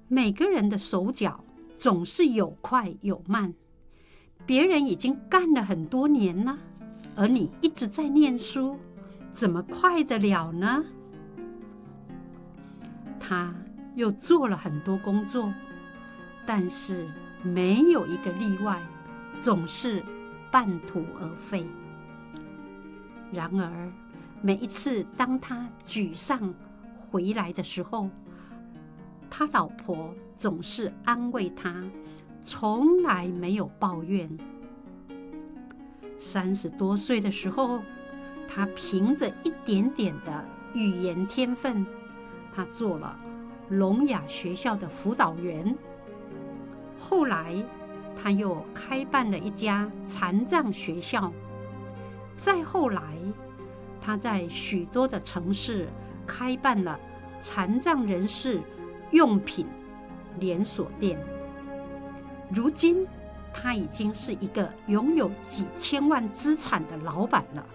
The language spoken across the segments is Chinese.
每个人的手脚总是有快有慢，别人已经干了很多年了，而你一直在念书，怎么快得了呢？他又做了很多工作，但是没有一个例外，总是半途而废。然而每一次当他沮丧回来的时候，他老婆总是安慰他，从来没有抱怨。30多岁的时候，他凭着一点点的语言天分，他做了聋哑学校的辅导员。后来他又开办了一家残障学校。再后来，他在许多的城市开办了残障人士用品连锁店。如今他已经是一个拥有几千万资产的老板了。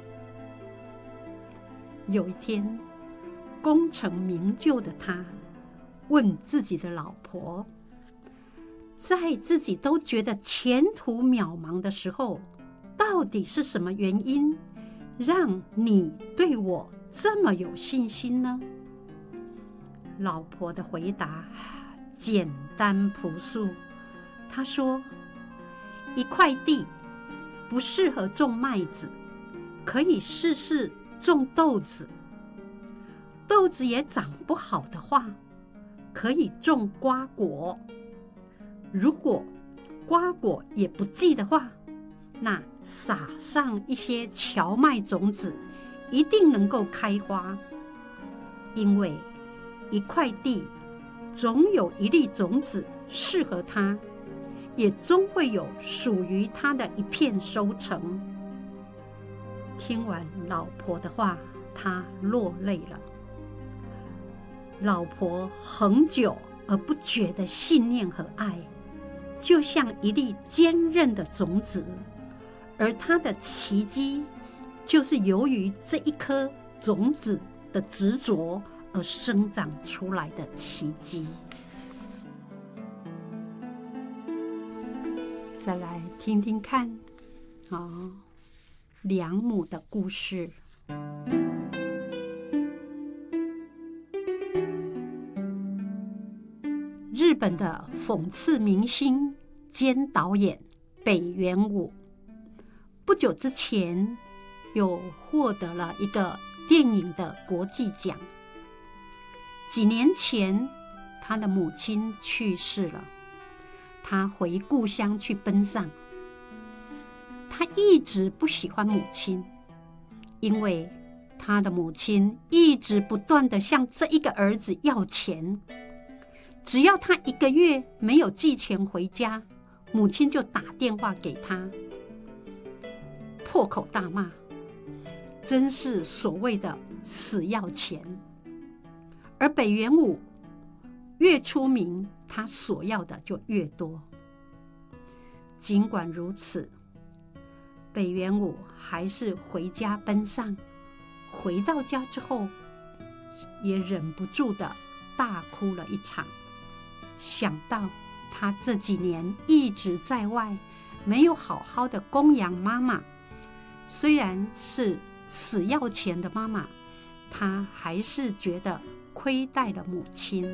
有一天，功成名就的他问自己的老婆，在自己都觉得前途渺茫的时候，到底是什么原因让你对我这么有信心呢？老婆的回答简单朴素，她说，一块地不适合种麦子，可以试试种豆子。豆子也长不好的话，可以种瓜果。如果瓜果也不济的话，那撒上一些荞麦种子，一定能够开花。因为一块地总有一粒种子适合它，也终会有属于它的一片收成。听完老婆的话，他落泪了。老婆恒久而不绝的信念和爱，就像一粒坚韧的种子，而他的奇迹就是由于这一颗种子的执着而生长出来的奇迹。再来听听看梁母的故事。日本的讽刺明星兼导演北原武，不久之前又获得了一个电影的国际奖。几年前，他的母亲去世了，他回故乡去奔丧。他一直不喜欢母亲，因为他的母亲一直不断地向这一个儿子要钱。只要他1个月没有寄钱回家，母亲就打电话给他，破口大骂，真是所谓的死要钱。而北原武越出名，他所要的就越多。尽管如此，北原武还是回家奔丧。回到家之后，也忍不住的大哭了一场。想到他这几年一直在外，没有好好的供养妈妈，虽然是死要钱的妈妈，他还是觉得亏待了母亲。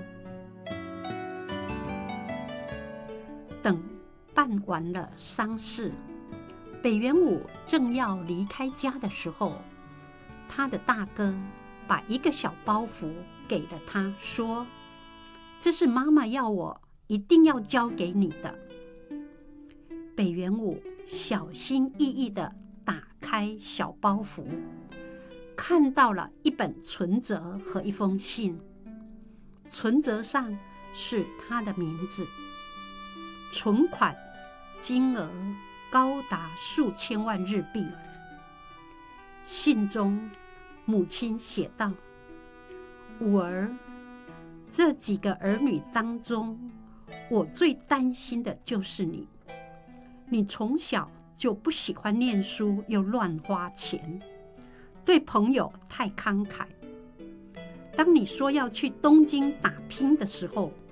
等办完了丧事，北原武正要离开家的时候，他的大哥把一个小包袱给了他，说，这是妈妈要我一定要交给你的。北原武小心翼翼地打开小包袱，看到了一本存折和一封信。存折上是他的名字，存款金额高达数千万日币。信中母亲写道，武儿，这几个儿女当中，我最担心的就是你。你从小就不喜欢念书，又乱花钱，对朋友太慷慨。当你说要去东京打拼的时候，